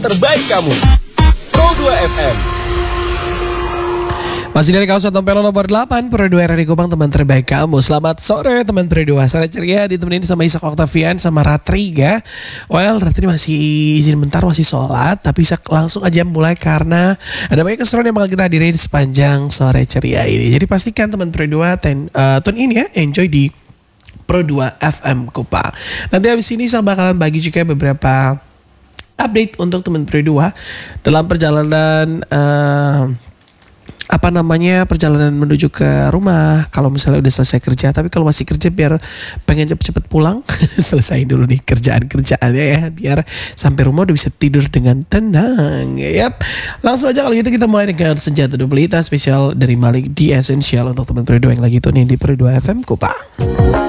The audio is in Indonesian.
terbaik kamu. Pro 2 FM. Masih dari kawasan Tempelo nomor 8 Pro 2 RRI Kupang, teman terbaik kamu. Selamat sore teman Pro 2. Sore ceria ditemenin sama Isak Octavian sama Ratriga. Well, Ratri masih izin bentar, masih sholat. Tapi Isak langsung aja mulai karena ada banyak keseruan yang bakal kita hadirin sepanjang sore ceria ini. Jadi pastikan teman Pro 2 tune in ya, enjoy di Pro 2 FM Kupang. Nanti habis ini saya bakalan bagi juga beberapa update untuk teman Pro 2 dalam perjalanan perjalanan menuju ke rumah. Kalau misalnya udah selesai kerja, tapi kalau masih kerja biar pengen cepet-cepet pulang selesai dulu nih kerjaan-kerjaannya ya, biar sampai rumah udah bisa tidur dengan tenang. Yap. Langsung aja kalau gitu kita mulai dengan Senjata Duplita spesial dari Malik di Essential untuk teman Pro 2 yang lagi tuh nih di Pro 2 FM Kupang.